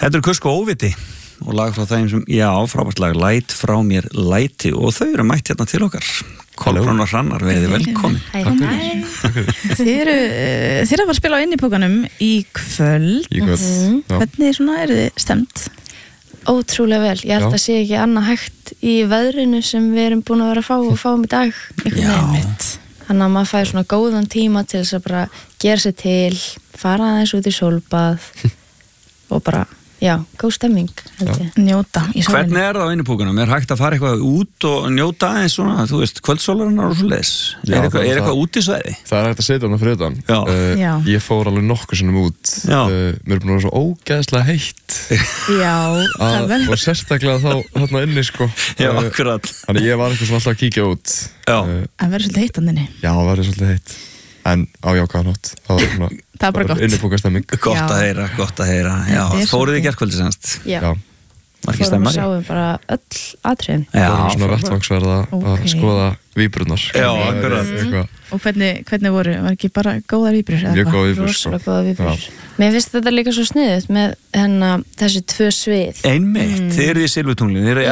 Þetta Kusk og óviti og lag frá þeim sem, já, frábært lag Læt frá mér læti og þau eru mætt hérna til okkar Kolbrún og Hrannar, verið velkomin Þið eru að fara að spila á innipókanum í kvöld Hvernig svona eru þið stemt? Ótrúlega vel, ég held að sé ekki annað hægt í veðrinu sem við erum búin að vera að fáum í dag Þannig að maður fær svona góðan tíma til þess að bara gera sér til fara aðeins út í sólbað og bara, já, góð stemming Njóta í sólinni Hvernig það á innipókanum? Hægt að fara eitthvað út og njóta aðeins svona, þú veist, kvöldsólarinnar og svo leis Er eitthvað út í svæði? Það hægt að setja hana fyrir utan Ég fór alveg nokkuð sinnum út Mér er búin að vera svo ógeðslega heitt og sérstaklega þá þarna inni sko Já, akkurat Þannig ég var eitthvað svona alltaf að kíkja út Það verður svolítið heitt á þinni Já, það verður svolítið heitt En á jákvæðan hátt Það er bara gott Innipókastemming Gott að heyra Já, fóruð í gærkvöldi semst Já Fórum og sáum bara öll atriðin Fórum svona vettvangsverða að skoða víbrurnar Já, akkurat Og hvernig voru? Var ekki bara góðar víbrur? Mjög góða víbrur Rosalega góða víbrur Mér finnst þetta líka svo sniðugt með þessi tvö svið Einmitt, þið eru í Silfurtunglinu Þið eru